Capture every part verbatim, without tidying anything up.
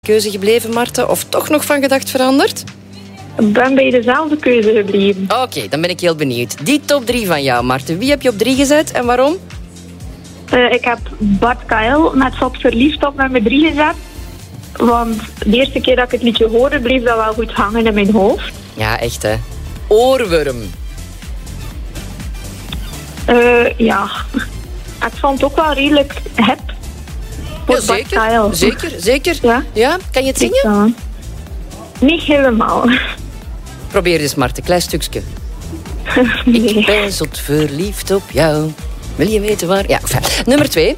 Keuze gebleven, Marten? Of toch nog van gedacht veranderd? Ik ben bij dezelfde keuze gebleven. Oké, okay, dan ben ik heel benieuwd. Die top drie van jou, Marten. Wie heb je op drie gezet en waarom? Uh, ik heb Bart K L met Zot Verliefd op nummer drie gezet. Want de eerste keer dat ik het liedje hoorde, bleef dat wel goed hangen in mijn hoofd. Ja, echt hè. Oorworm. Uh, ja. Ik vond het ook wel redelijk hip. Ja, zeker, zeker, zeker. Ja? Ja? Kan je het zingen? Ja. Niet helemaal. Probeer eens, Marten, klein stukje. Nee. Ik ben zot verliefd op jou. Wil je weten waar? Ja, enfin. Nummer twee.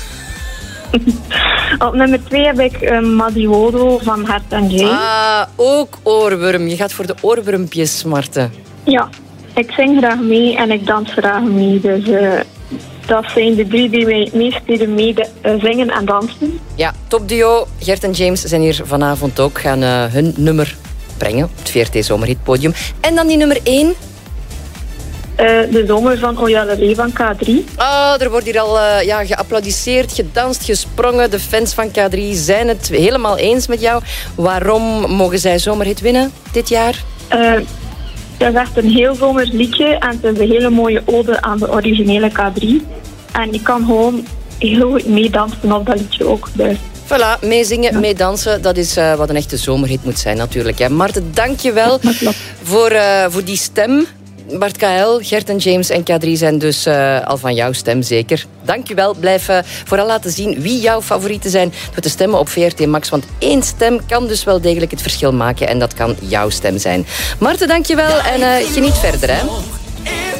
Op nummer twee heb ik uh, Madiodo van Hart en Jane. Ah, ook oorworm. Je gaat voor de oorwormpjes, Marten. Ja, ik zing graag mee en ik dans graag mee. Dus uh, dat zijn de drie die mij het meest leren mee uh, zingen en dansen. Ja, topduo. Gert en James zijn hier vanavond ook. Gaan uh, hun nummer brengen op het V R T Zomerhitpodium. En dan die nummer één. Uh, de zomer van Ojalele van K drie. Ah, er wordt hier al uh, ja, geapplaudisseerd, gedanst, gesprongen. De fans van K drie zijn het helemaal eens met jou. Waarom mogen zij Zomerhit winnen dit jaar? Uh, dat is echt een heel zomers liedje. En het is een hele mooie ode aan de originele K drie. En je kan gewoon heel goed meedansen op dat liedje ook. Dus. Voilà, meezingen, ja. meedansen, dat is uh, wat een echte zomerhit moet zijn natuurlijk. Hè. Marten, dank je wel voor, uh, voor die stem. Bart K L, Gert en James en K drie zijn dus uh, al van jouw stem, zeker. Dank je wel. Blijf uh, vooral laten zien wie jouw favorieten zijn door te stemmen op V R T Max. Want één stem kan dus wel degelijk het verschil maken. En dat kan jouw stem zijn. Marten, dank je wel en uh, geniet verder, hè.